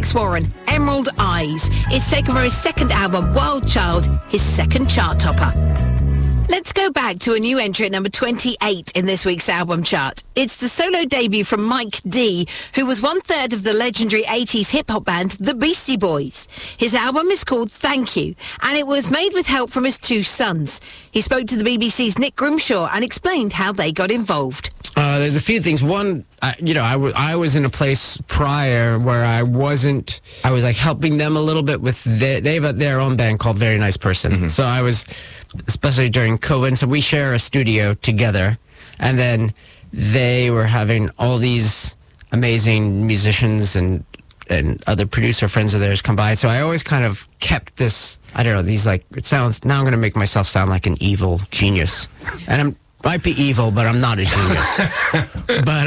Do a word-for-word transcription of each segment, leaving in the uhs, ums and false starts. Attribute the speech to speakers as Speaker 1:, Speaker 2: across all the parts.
Speaker 1: Alex Warren, Emerald Eyes. It's taken from his second album, Wild Child, his second chart topper. Let's go back to a new entry at number twenty-eight in this week's album chart. It's the solo debut from Mike D, who was one-third of the legendary eighties hip-hop band The Beastie Boys. His album is called Thank You, and it was made with help from his two sons. He spoke to the B B C's Nick Grimshaw and explained how they got involved.
Speaker 2: Uh, there's a few things. One, I, you know, I, w- I was in a place prior where I wasn't, I was like helping them a little bit with, their, they have their own band called Very Nice Person. Mm-hmm. So I was, especially during COVID, so we share a studio together, and then they were having all these amazing musicians and and other producer friends of theirs come by. So I always kind of kept this, I don't know, these like, it sounds, now I'm going to make myself sound like an evil genius. And I'm, might be evil, but I'm not a genius. but,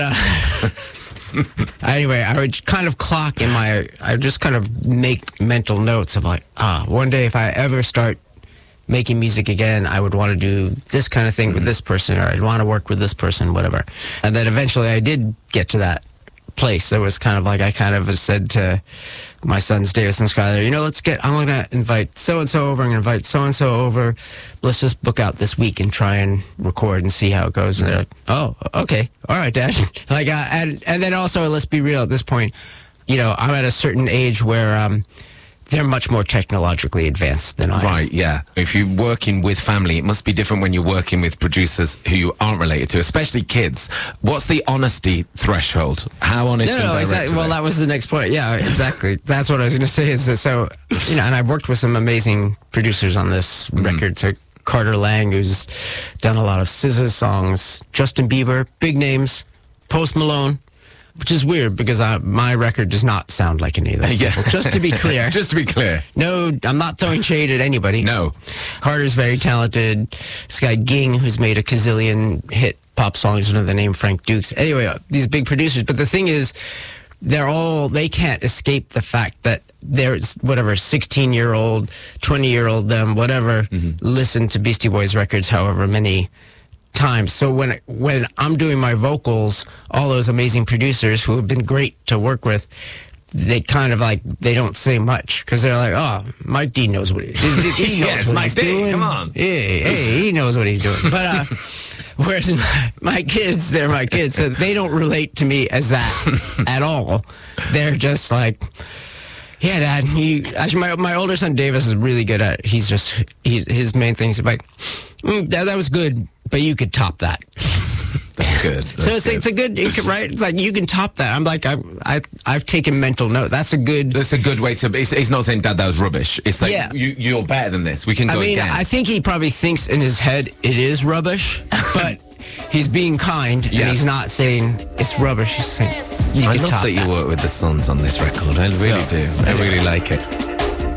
Speaker 2: uh, anyway, I would kind of clock in my, I would just kind of make mental notes of like, ah, one day if I ever start making music again, I would want to do this kind of thing mm-hmm. with this person, or I'd want to work with this person, whatever. And then eventually I did get to that place. It was kind of like I kind of said to my sons, Davis and Skylar, you know, let's get, I'm going to invite so-and-so over, I'm going to invite so-and-so over. Let's just book out this week and try and record and see how it goes. And they're like, oh, okay. All right, Dad. like, uh, and, and then also, let's be real at this point, you know, I'm at a certain age where, um, they're much more technologically advanced than I am.
Speaker 3: Right, yeah. If you're working with family, it must be different when you're working with producers who you aren't related to, especially kids. What's the honesty threshold? How honest
Speaker 2: no,
Speaker 3: and
Speaker 2: no,
Speaker 3: direct
Speaker 2: exactly. Well,
Speaker 3: they?
Speaker 2: that was the next point. Yeah, exactly. That's what I was going to say is that, so, you know, and I've worked with some amazing producers on this mm-hmm. record. So Carter Lang, who's done a lot of S Z A songs, Justin Bieber, big names, Post Malone. Which is weird because I, my record does not sound like any of those
Speaker 3: yeah.
Speaker 2: people. Just to be clear.
Speaker 3: Just to be clear.
Speaker 2: No, I'm not throwing shade at anybody.
Speaker 3: No.
Speaker 2: Carter's very talented. This guy Ging, who's made a gazillion hit pop songs under the name Frank Dukes. Anyway, these big producers. But the thing is, they're all, they can't escape the fact that there's whatever sixteen-year-old, twenty-year-old them, whatever, mm-hmm. listen to Beastie Boys records however many times. So when when I'm doing my vocals, all those amazing producers who have been great to work with, they kind of like, they don't say much because they're like, oh, Mike D knows what he, he knows
Speaker 3: yeah, it's
Speaker 2: what
Speaker 3: Mike
Speaker 2: he's
Speaker 3: D,
Speaker 2: doing.
Speaker 3: Come on.
Speaker 2: Yeah, hey, he knows what he's doing. But uh, whereas my, my kids, they're my kids, so they don't relate to me as that at all. They're just like, yeah, Dad. He actually, my my older son Davis is really good at. He's just he's, his main thing is like, mm, Dad, that was good, but you could top that.
Speaker 3: That's good. That's
Speaker 2: so it's
Speaker 3: good.
Speaker 2: it's a good it could, right. It's like you can top that. I'm like I I I've taken mental note. That's a good.
Speaker 3: That's a good way to. It's, it's not saying, Dad, that was rubbish. It's like
Speaker 2: yeah.
Speaker 3: you you're better than this. We can go
Speaker 2: I mean,
Speaker 3: again.
Speaker 2: I think he probably thinks in his head it is rubbish, but he's being kind and
Speaker 3: yes.
Speaker 2: he's not saying it's rubbish. He's saying you
Speaker 3: I
Speaker 2: can
Speaker 3: love
Speaker 2: top
Speaker 3: that you
Speaker 2: that.
Speaker 3: work with the Sons on this record. I really
Speaker 2: So,
Speaker 3: do. I really like it.